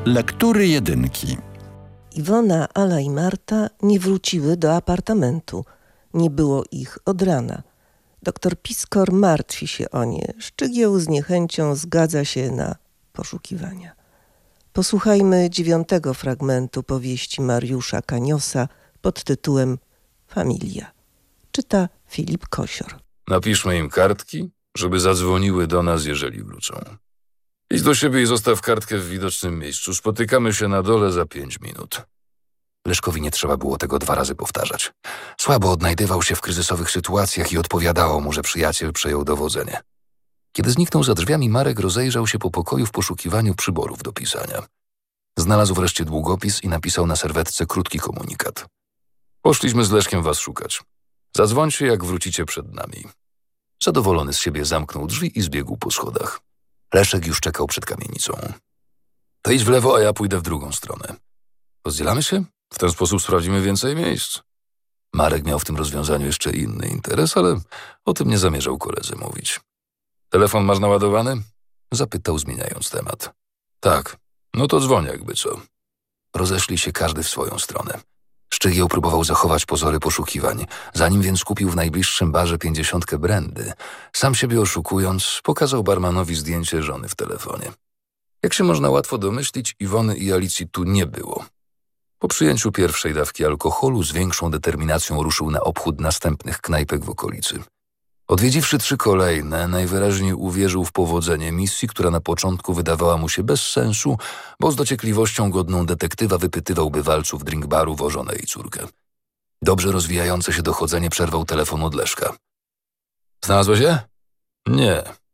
Lektury jedynki. Iwona, Ala i Marta nie wróciły do apartamentu. Nie było ich od rana. Doktor Piskor martwi się o nie. Szczygieł z niechęcią zgadza się na poszukiwania. Posłuchajmy 9. fragmentu powieści Mariusza Kaniosa pod tytułem Familia. Czyta Filip Kosior. Napiszmy im kartki, żeby zadzwoniły do nas, jeżeli wrócą. Idź do siebie i zostaw kartkę w widocznym miejscu. Spotykamy się na dole za 5 minut. Leszkowi nie trzeba było tego 2 razy powtarzać. Słabo odnajdywał się w kryzysowych sytuacjach i odpowiadało mu, że przyjaciel przejął dowodzenie. Kiedy zniknął za drzwiami, Marek rozejrzał się po pokoju w poszukiwaniu przyborów do pisania. Znalazł wreszcie długopis i napisał na serwetce krótki komunikat. Poszliśmy z Leszkiem was szukać. Zadzwońcie, jak wrócicie przed nami. Zadowolony z siebie zamknął drzwi i zbiegł po schodach. Leszek już czekał przed kamienicą. To idź w lewo, a ja pójdę w drugą stronę. Rozdzielamy się? W ten sposób sprawdzimy więcej miejsc. Marek miał w tym rozwiązaniu jeszcze inny interes, ale o tym nie zamierzał koledze mówić. Telefon masz naładowany? Zapytał, zmieniając temat. Tak, no to dzwoń jakby co. Rozeszli się każdy w swoją stronę. Szczygieł próbował zachować pozory poszukiwań, zanim więc kupił w najbliższym barze 50 brandy. Sam siebie oszukując, pokazał barmanowi zdjęcie żony w telefonie. Jak się można łatwo domyślić, Iwony i Alicji tu nie było. Po przyjęciu pierwszej dawki alkoholu z większą determinacją ruszył na obchód następnych knajpek w okolicy. Odwiedziwszy 3 kolejne, najwyraźniej uwierzył w powodzenie misji, która na początku wydawała mu się bez sensu, bo z dociekliwością godną detektywa wypytywał bywalców drinkbarów o żonę i córkę. Dobrze rozwijające się dochodzenie przerwał telefon od Leszka. Znalazłeś je? Nie.